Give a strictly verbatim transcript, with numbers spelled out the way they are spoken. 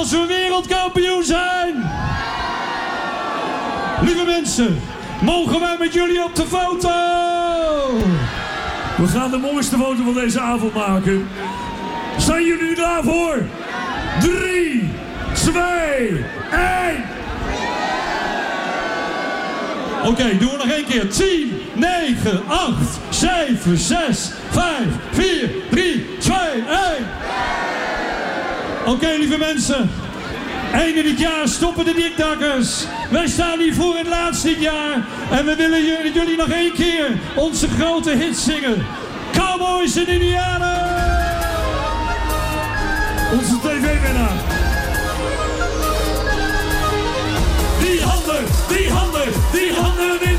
als we wereldkampioen zijn. Lieve mensen, mogen wij met jullie op de foto? We gaan de mooiste foto van deze avond maken. Zijn jullie daarvoor? Drie, twee, één. Oké, okay, doen we nog één keer. tien, negen, acht, zeven, zes, vijf, vier, drie, twee, één. Oké, okay, lieve mensen. Einde dit jaar stoppen de dikdakkers. Wij staan hier voor het laatste dit jaar. En we willen jullie, jullie nog één keer onze grote hit zingen. Cowboys en Indianen. Onze tv-winnaar. Die handen, die handen, die handen. Die